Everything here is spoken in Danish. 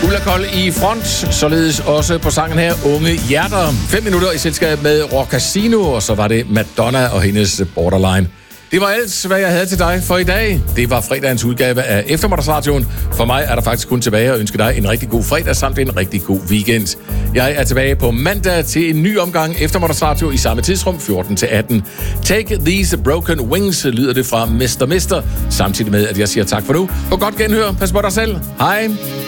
Ulla Kold i front, således også på sangen her Unge Hjerter. 5 minutter i selskab med Rock Casino, og så var det Madonna og hendes Borderline. Det var alt, hvad jeg havde til dig for i dag. Det var fredagens udgave af Eftermiddagsradioen. For mig er der faktisk kun tilbage at ønske dig en rigtig god fredag samt en rigtig god weekend. Jeg er tilbage på mandag til en ny omgang Eftermiddagsradio i samme tidsrum, 14-18. Take These Broken Wings, lyder det fra Mr. Mister, samtidig med, at jeg siger tak for nu. På godt genhør. Pas på dig selv. Hej.